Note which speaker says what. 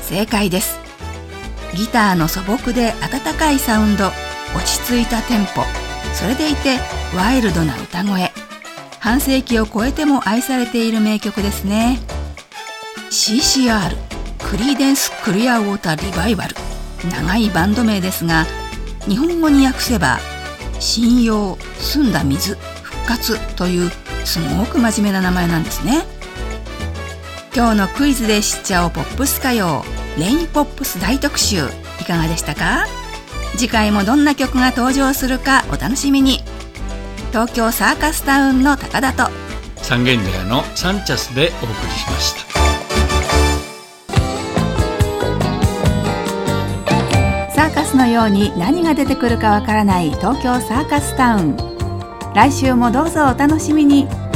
Speaker 1: 正解です。ギターの素朴で温かいサウンド、落ち着いたテンポ、それでいてワイルドな歌声、半世紀を超えても愛されている名曲ですね。 CCR クリーデンス・クリアウォーター・リバイバル、長いバンド名ですが、日本語に訳せば信用、澄んだ水、復活というすごく真面目な名前なんですね。今日のクイズで知っちゃおうポップス歌謡、レインポップス大特集、いかがでしたか？次回もどんな曲が登場するかお楽しみに。東京サーカスタウンの高田と
Speaker 2: 三軒茶屋のサンチャスでお送りしました。
Speaker 1: サーカスのように何が出てくるかわからない東京サーカスタウン。来週もどうぞお楽しみに。